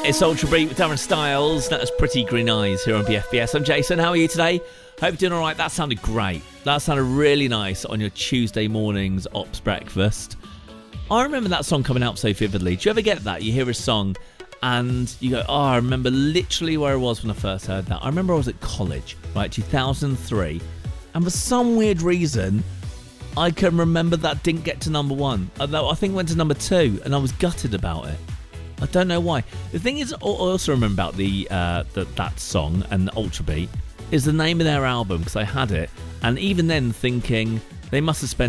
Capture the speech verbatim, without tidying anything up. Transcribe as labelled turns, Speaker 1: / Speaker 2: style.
Speaker 1: It's Ultra Beat with Darren Styles. That was Pretty Green Eyes here on B F B S. I'm Jason. How are you today? Hope you're doing all right. That sounded great. That sounded really nice on your Tuesday morning's Ops breakfast. I remember that song coming out so vividly. Do you ever get that? You hear a song and you go, oh, I remember literally where I was when I first heard that. I remember I was at college, right, two thousand three. And for some weird reason, I can remember that didn't get to number one. Although I think it went to number two, and I was gutted about it. I don't know why. The thing is, I also remember about the, uh, the that song and Ultra Beat is the name of their album, because I had it, and even then thinking they must have spent